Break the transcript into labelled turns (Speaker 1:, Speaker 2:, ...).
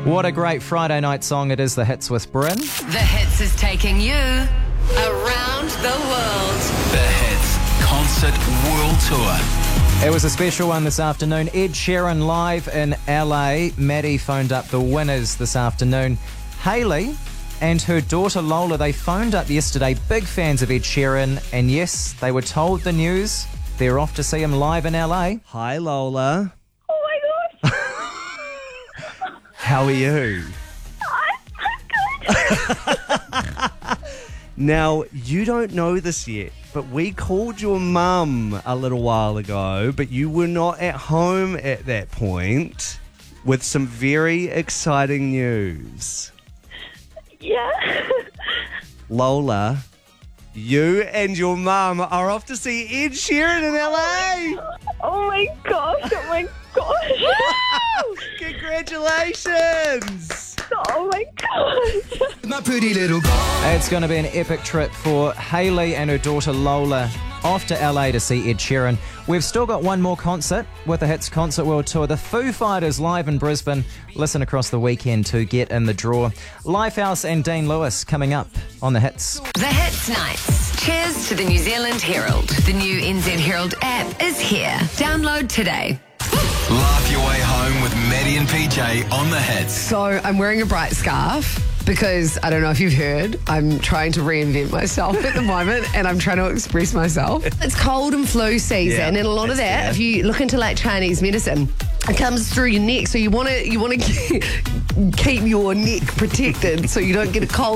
Speaker 1: What a great Friday night song it is, The Hits with Bryn.
Speaker 2: The Hits is taking you around the world.
Speaker 3: The Hits Concert World Tour.
Speaker 1: It was a special one this afternoon. Ed Sheeran live in LA. Maddie phoned up the winners this afternoon. Hayley and her daughter Lola, they phoned up yesterday. Big fans of Ed Sheeran. And yes, they were told the news. They're off to see him live in LA.
Speaker 4: Hi, Lola.
Speaker 5: Oh my gosh.
Speaker 4: How are you?
Speaker 5: I'm good.
Speaker 4: Now, you don't know this yet, but we called your mum a little while ago, but you were not at home at that point with some very exciting news.
Speaker 5: Yeah.
Speaker 4: Lola, you and your mum are off to see Ed Sheeran in LA.
Speaker 5: Oh my gosh. Oh my gosh.
Speaker 4: Congratulations.
Speaker 5: Oh my gosh.
Speaker 3: My pretty little girl.
Speaker 1: It's going to be an epic trip for Hayley and her daughter Lola off to LA to see Ed Sheeran. We've still got one more concert with the Hits Concert World Tour. The Foo Fighters live in Brisbane. Listen across the weekend to get in the draw. Lifehouse and Dean Lewis coming up on the Hits.
Speaker 2: The Hits Nights. Cheers to the New Zealand Herald. The new NZ Herald app is here. Download today.
Speaker 3: Laugh your way home with Maddie and PJ on the Hits.
Speaker 6: So I'm wearing a bright scarf because, I don't know if you've heard, I'm trying to reinvent myself at the moment and I'm trying to express myself. It's cold and flu season,
Speaker 4: Yeah,
Speaker 6: and a lot of
Speaker 4: that's
Speaker 6: that,
Speaker 4: fair.
Speaker 6: if you look into like Chinese medicine, it comes through your neck. So you want to keep your neck protected so you don't get a cold